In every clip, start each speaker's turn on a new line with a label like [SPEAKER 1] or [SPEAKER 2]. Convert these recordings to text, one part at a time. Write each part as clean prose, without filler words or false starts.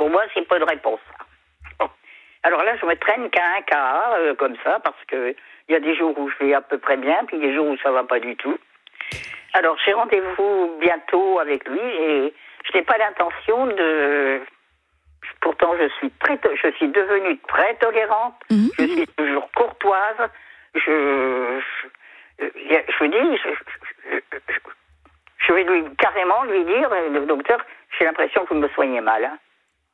[SPEAKER 1] Pour moi, c'est pas une réponse. Bon. Alors là, je me traîne qu'à un cas, comme ça, parce que il y a des jours où je vais à peu près bien, puis des jours où ça va pas du tout. Alors, j'ai rendez-vous bientôt avec lui, et je n'ai pas l'intention de... Pourtant, je suis devenue très tolérante, je suis toujours courtoise, je vous dis, je vais carrément lui dire, le docteur, j'ai l'impression que vous me soignez mal. Hein.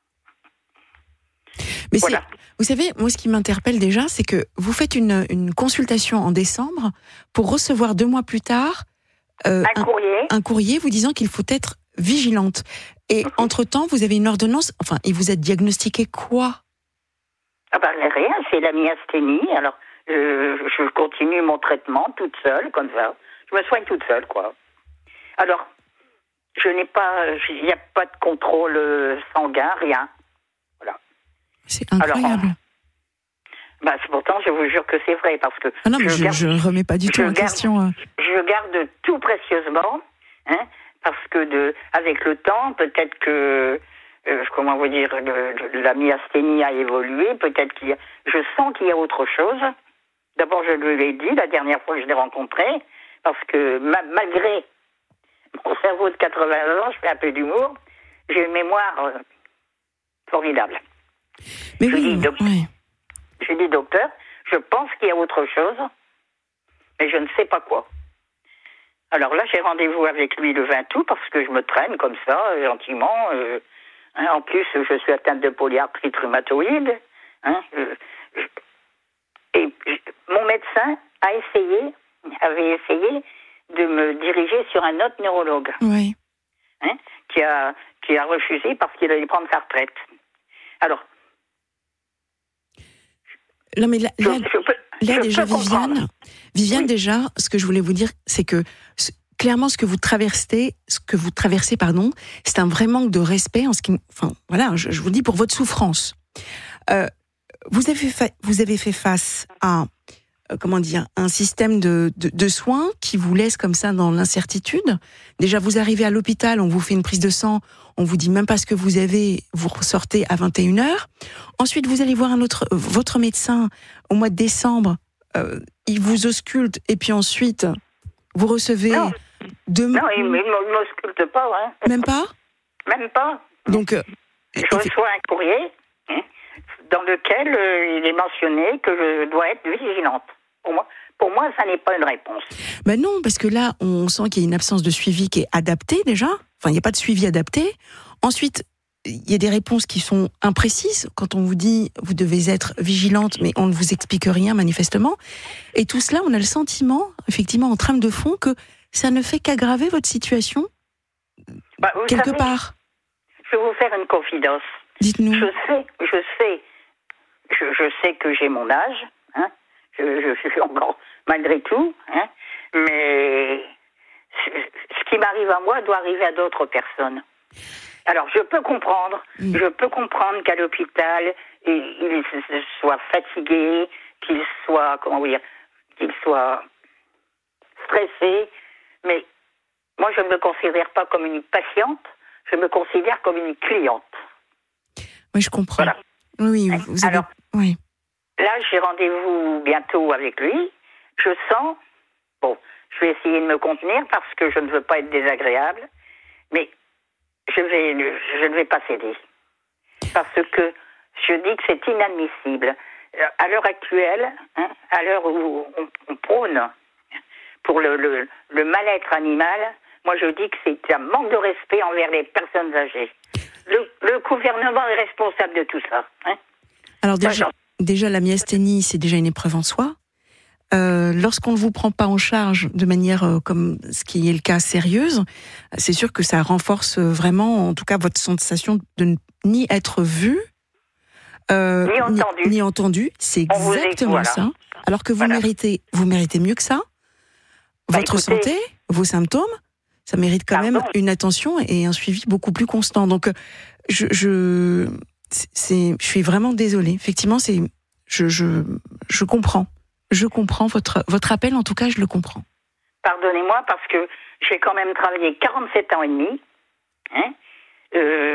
[SPEAKER 2] Mais
[SPEAKER 1] voilà.
[SPEAKER 2] Vous savez, moi, ce qui m'interpelle déjà, c'est que vous faites une consultation en décembre pour recevoir 2 mois plus tard un courrier vous disant qu'il faut être vigilante. Et entre-temps, vous avez une ordonnance, enfin, il vous a diagnostiqué quoi?
[SPEAKER 1] Ah ben rien, c'est la myasthénie. Alors, je continue mon traitement toute seule, comme ça. Je me soigne toute seule, quoi. Alors, il n'y a pas de contrôle sanguin, rien. Voilà.
[SPEAKER 2] C'est incroyable.
[SPEAKER 1] Alors, pourtant, je vous jure que c'est vrai, parce que...
[SPEAKER 2] Ah non, mais je ne remets pas du tout en question.
[SPEAKER 1] Je garde tout précieusement, hein, parce que avec le temps, peut-être que... comment vous dire, la myasthénie a évolué, peut-être je sens qu'il y a autre chose. D'abord, je lui ai dit la dernière fois que je l'ai rencontré, parce que malgré mon cerveau de 80 ans, je fais un peu d'humour, j'ai une mémoire formidable.
[SPEAKER 2] Mais
[SPEAKER 1] je dis, docteur, je pense qu'il y a autre chose, mais je ne sais pas quoi. Alors là, j'ai rendez-vous avec lui le 20 août, parce que je me traîne comme ça, gentiment. En plus, je suis atteinte de polyarthrite rhumatoïde. Et mon médecin avait essayé de me diriger sur un autre neurologue.
[SPEAKER 2] Oui.
[SPEAKER 1] Qui a refusé parce qu'il allait prendre sa retraite. Alors.
[SPEAKER 2] Non, mais là déjà, Viviane, déjà, ce que je voulais vous dire, c'est que clairement, ce que vous traversez, c'est un vrai manque de respect en ce qui, enfin, voilà, je vous le dis pour votre souffrance. Vous avez fait face à, un système de soins qui vous laisse comme ça dans l'incertitude. Déjà, vous arrivez à l'hôpital, on vous fait une prise de sang, on vous dit même pas ce que vous avez, vous ressortez à 21h. Ensuite, vous allez voir votre médecin au mois de décembre, il vous ausculte, et puis ensuite, vous recevez...
[SPEAKER 1] Non, il ne m'ausculte pas. Hein.
[SPEAKER 2] Même pas?
[SPEAKER 1] Même pas.
[SPEAKER 2] Donc,
[SPEAKER 1] je reçois un courrier dans lequel il est mentionné que je dois être vigilante. Pour moi, ça n'est pas une réponse.
[SPEAKER 2] Ben non, parce que là, on sent qu'il y a une absence de suivi qui est adaptée déjà. Enfin, il n'y a pas de suivi adapté. Ensuite, il y a des réponses qui sont imprécises. Quand on vous dit, vous devez être vigilante, mais on ne vous explique rien manifestement. Et tout cela, on a le sentiment, effectivement, en trame de fond, que ça ne fait qu'aggraver votre situation quelque part.
[SPEAKER 1] Je vais vous faire une confidence.
[SPEAKER 2] Dites-nous.
[SPEAKER 1] Je sais que j'ai mon âge, hein. Je suis encore, malgré tout, hein, mais ce qui m'arrive à moi doit arriver à d'autres personnes. Alors, je peux comprendre qu'à l'hôpital, il soit fatigué, qu'il soit stressé, mais moi, je ne me considère pas comme une patiente, je me considère comme une cliente.
[SPEAKER 2] Oui, je comprends.
[SPEAKER 1] Voilà.
[SPEAKER 2] Oui, vous avez...
[SPEAKER 1] Alors,
[SPEAKER 2] oui.
[SPEAKER 1] Là, j'ai rendez-vous bientôt avec lui. Je sens... je vais essayer de me contenir parce que je ne veux pas être désagréable, mais je ne vais pas céder. Parce que je dis que c'est inadmissible. À l'heure actuelle, à l'heure où on prône pour le mal-être animal, moi je dis que c'est un manque de respect envers les personnes âgées. Le gouvernement est responsable de tout ça.
[SPEAKER 2] Alors déjà, la myasthénie, c'est déjà une épreuve en soi. Lorsqu'on ne vous prend pas en charge de manière comme ce qui est le cas sérieuse, c'est sûr que ça renforce vraiment, en tout cas, votre sensation de ni être vu, ni entendu. C'est exactement ça. Alors que vous méritez mieux que ça. Votre santé, vos symptômes, ça mérite quand même une attention et un suivi beaucoup plus constant. Donc, je suis vraiment désolée. Effectivement, je comprends. Je comprends votre appel, en tout cas, je le comprends.
[SPEAKER 1] Pardonnez-moi, parce que j'ai quand même travaillé 47 ans et demi.